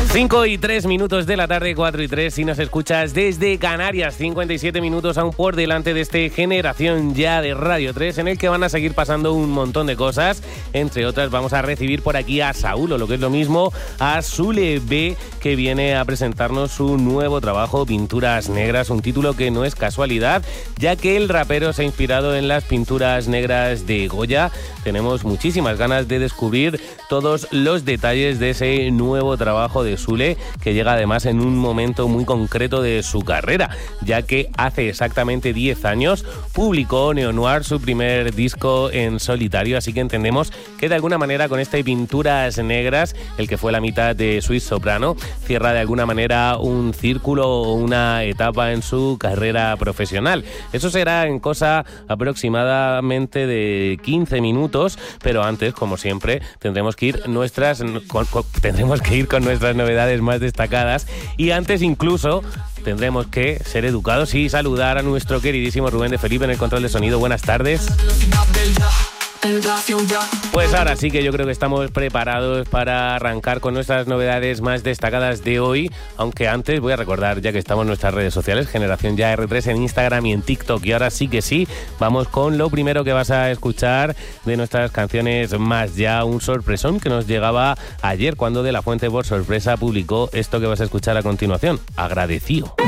5:03 de la tarde, 4:03, si nos escuchas desde Canarias, 57 minutos aún por delante de este Generación Ya de Radio 3, en el que van a seguir pasando un montón de cosas. Entre otras, vamos a recibir por aquí a Saúl, o lo que es lo mismo, a Sule B, que viene a presentarnos su nuevo trabajo, Pinturas Negras, un título que no es casualidad, ya que el rapero se ha inspirado en las pinturas negras de Goya. Tenemos muchísimas ganas de descubrir todos los detalles de ese nuevo trabajo de Sule, que llega además en un momento muy concreto de su carrera, ya que hace exactamente 10 años publicó Neo Noir, su primer disco en solitario, así que entendemos que de alguna manera con este Pinturas Negras, el que fue la mitad de Sweet Soprano, cierra de alguna manera un círculo o una etapa en su carrera profesional. Eso será en cosa aproximadamente de 15 minutos, pero antes, como siempre, tendremos que ir con nuestras novedades más destacadas, y antes incluso tendremos que ser educados y saludar a nuestro queridísimo Rubén de Felipe en el control de sonido. Buenas tardes. Pues ahora sí que yo creo que estamos preparados para arrancar con nuestras novedades más destacadas de hoy, aunque antes voy a recordar, ya que estamos en nuestras redes sociales, Generación Ya R3 en Instagram y en TikTok, y ahora sí que sí, vamos con lo primero que vas a escuchar de nuestras canciones más ya, un sorpresón que nos llegaba ayer cuando De La Fuente por sorpresa publicó esto que vas a escuchar a continuación, Agradecido.